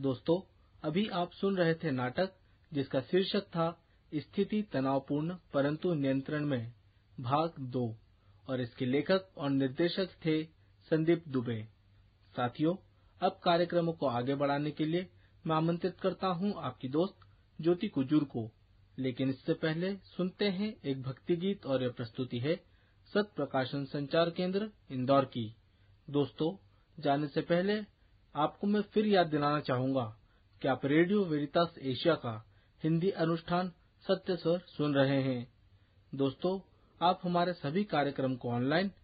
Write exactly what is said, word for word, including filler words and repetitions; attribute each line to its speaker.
Speaker 1: दोस्तों, अभी आप सुन रहे थे नाटक जिसका शीर्षक था स्थिति तनावपूर्ण परंतु नियंत्रण में, भाग दो, और इसके लेखक और निर्देशक थे संदीप दुबे। साथियों, अब कार्यक्रमों को आगे बढ़ाने के लिए मैं आमंत्रित करता हूं आपकी दोस्त ज्योति कुजूर को। लेकिन इससे पहले सुनते हैं एक भक्ति गीत, और यह प्रस्तुति है सत प्रकाशन संचार केंद्र इंदौर की। दोस्तों, जाने से पहले आपको मैं फिर याद दिलाना चाहूंगा कि आप रेडियो वेरितास एशिया का हिंदी अनुष्ठान सत्य स्वर सुन रहे हैं। दोस्तों, आप हमारे सभी कार्यक्रम को ऑनलाइन